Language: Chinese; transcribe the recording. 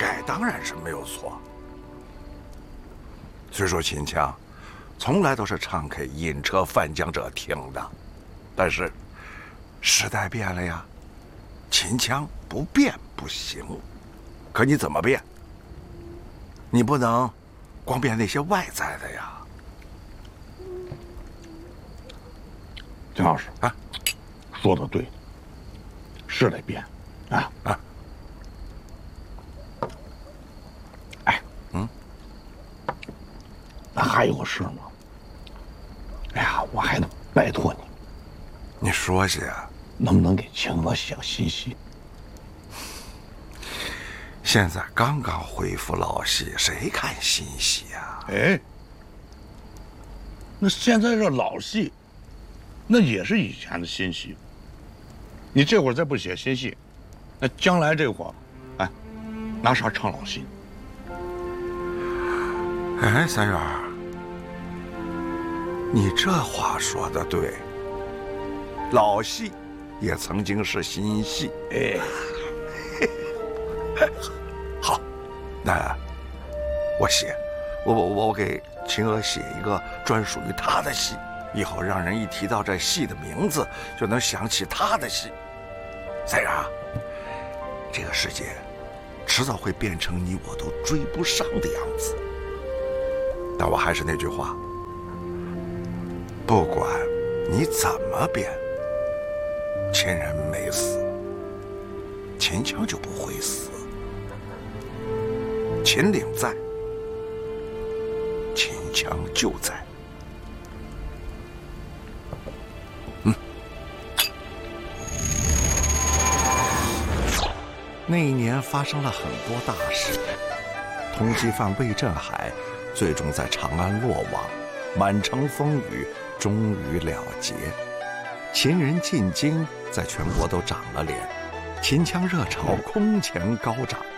改当然是没有错。虽说秦腔从来都是唱给饮车泛江者听的，但是时代变了呀，秦腔不变不行。可你怎么变？你不能光变那些外在的呀。 姜老师啊，说的对，是得变，啊。哎，那还有个事呢。哎呀，我还得拜托你， 你说些， 能不能给晴娥写个新戏？ 现在刚刚恢复老戏，谁看新戏呀？ 哎，那现在这老戏，那也是以前的新戏。你这会儿再不写新戏，那将来这会儿，哎，拿啥唱老戏？ 哎，三元，你这话说的对，老戏也曾经是新戏。 哎， 好，那我写，我给秦娥写一个专属于她的戏，以后让人一提到这戏的名字，就能想起她的戏。三元，这个世界迟早会变成你我都追不上的样子。但我还是那句话，不管你怎么变，秦人没死，秦腔就不会死。秦岭在，秦腔就在。那一年发生了很多大事，通缉犯魏振海最终在长安落网，满城风雨终于了结。秦人进京在全国都长了脸，秦腔热潮空前高涨。